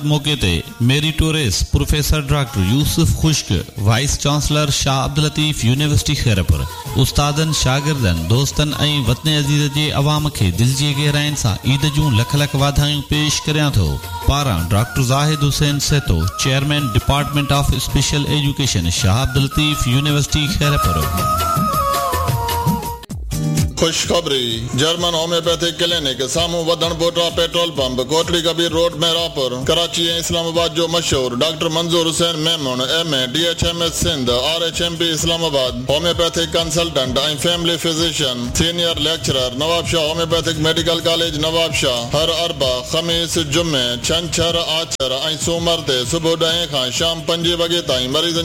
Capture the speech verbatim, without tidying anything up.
मौके ते meritorious professor doctor यूसुफ खुश्क, wise chancellor Shah Abdul Latif university Khairpur, उस्तादन, शागिर्दन, दोस्तन ऐं वतन अज़ीज़ जे अवाम खे दिल जी गहराइनि सां ईद जूं लख लख वाधायूं पेश करियां थो। पारां डॉक्टर ज़ाहिद हुसैन सेतो, chairman department of special education, Shah Abdul Latif university Khairpur. खुशखबरी, जर्मन होम्योपैथिक क्लिनिक सामू वधन पोटा petrol pump, Kotri Kabir road में रापुर, कराची ऐं इस्लामाबाद जो मशहूर डॉक्टर मंजूर Hussain Memon, M A, D H M S Sindh, R H M P Islamabad, homeopathic consultant ऐं family physician, senior lecturer, Nawab Shah homeopathic medical college Nawab Shah, हर अरबा, खमीस, जुमे, छंछर, आछर ऐं सूमर ते सुबुह ॾहें खां शाम पंजे वॻे ताईं मरीज़नि